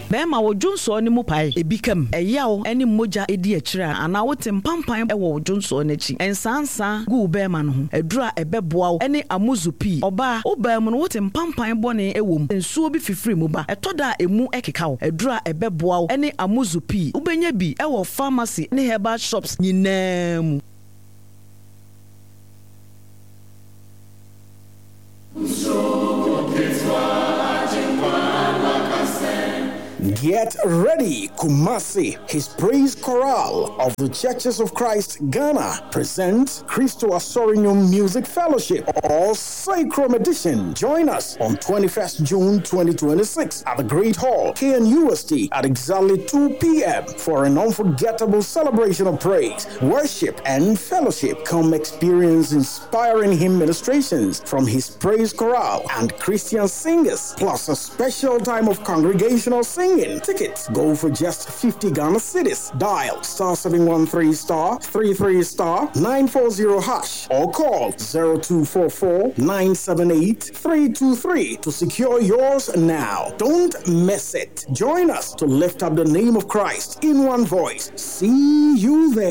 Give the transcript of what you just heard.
Bema wo dwonso ne mu pae ebikam eyawo ene moja edi akira ana wote mpampan wo dwonso n'echi ensansa gu bema no ho adura ebeboa wo ene amuzupi oba oba mu no wote mpampan bone ewom nsuo bi fifiri mu ba etoda emu ekeka wo adura ebeboa wo ene amuzupi ubenya bi ewo pharmacy ne herbal shops nyinaa mu. Get ready, Kumasi. His praise chorale of the Churches of Christ Ghana presents Christo Asorinium Music Fellowship or Sacrum Edition. Join us on 21st June 2026 at the Great Hall, KNUST at exactly 2 p.m. for an unforgettable celebration of praise, worship, and fellowship. Come experience inspiring hymn ministrations from his praise chorale and Christian singers, plus a special time of congregational singing. Tickets go for just 50 Ghana cedis. Dial *713*33*940# or call 0244-978-323 to secure yours now. Don't miss it. Join us to lift up the name of Christ in one voice. See you there.